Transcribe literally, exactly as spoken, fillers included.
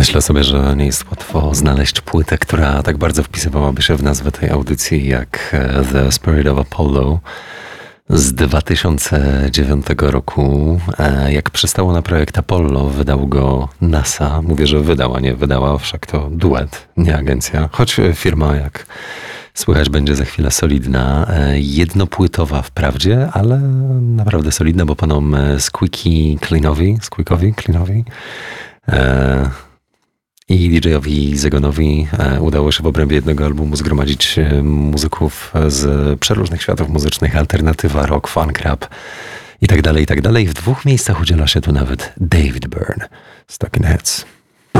Myślę sobie, że nie jest łatwo znaleźć płytę, która tak bardzo wpisywałaby się w nazwę tej audycji jak The Spirit of Apollo z dwa tysiące dziewiątego roku. Jak przystało na projekt Apollo, wydał go NASA. Mówię, że wydał, a nie wydała, wszak to duet, nie agencja. Choć firma, jak słychać, będzie za chwilę solidna. Jednopłytowa wprawdzie, ale naprawdę solidna, bo panom Squeaky Cleanowi, Squeakowi Cleanowi e, i D J-owi Zegonowi e, udało się w obrębie jednego albumu zgromadzić muzyków z przeróżnych światów muzycznych, alternatywa, rock, funk, rap i tak dalej, i tak dalej. W dwóch miejscach udziela się tu nawet David Byrne z Talking Heads.